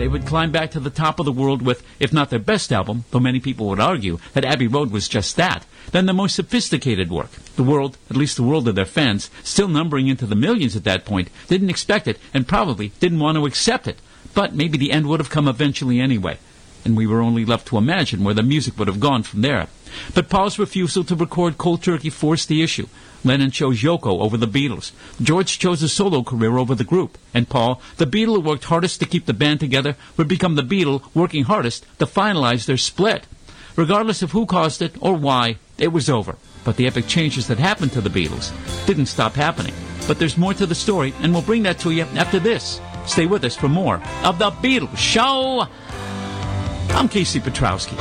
they would climb back to the top of the world with, if not their best album, though many people would argue that Abbey Road was just that, then the most sophisticated work. The world, at least the world of their fans, still numbering into the millions at that point, didn't expect it and probably didn't want to accept it. But maybe the end would have come eventually anyway, and we were only left to imagine where the music would have gone from there. But Paul's refusal to record Cold Turkey forced the issue. Lennon chose Yoko over the Beatles. George chose a solo career over the group. And Paul, the Beatle who worked hardest to keep the band together, would become the Beatle working hardest to finalize their split. Regardless of who caused it or why, it was over. But the epic changes that happened to the Beatles didn't stop happening. But there's more to the story, and we'll bring that to you after this. Stay with us for more of The Beatles Show. I'm Casey Petrowski.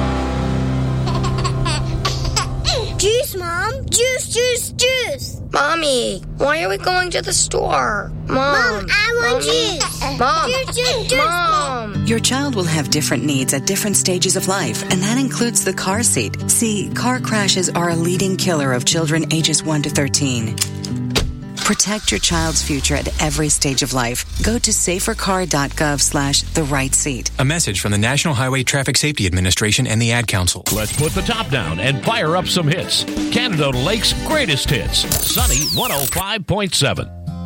Juice, Mom! Juice, juice, juice! Mommy, why are we going to the store? Mom, I want juice! Mom! Juice, juice, juice! Mom! Your child will have different needs at different stages of life, and that includes the car seat. See, car crashes are a leading killer of children ages 1 to 13. Protect your child's future at every stage of life. Go to safercar.gov/the-right-seat. A message from the National Highway Traffic Safety Administration and the Ad Council. Let's put the top down and fire up some hits. Canada Lake's greatest hits. Sunny 105.7.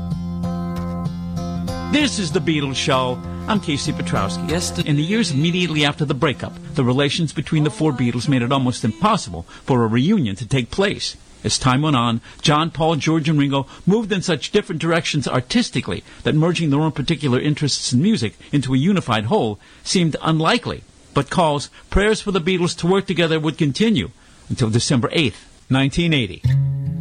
This is The Beatles Show. I'm Casey Petrowski. Yes, in the years immediately after the breakup, the relations between the four Beatles made it almost impossible for a reunion to take place. As time went on, John, Paul, George, and Ringo moved in such different directions artistically that merging their own particular interests in music into a unified whole seemed unlikely. But calls, prayers for the Beatles to work together would continue until December 8th, 1980.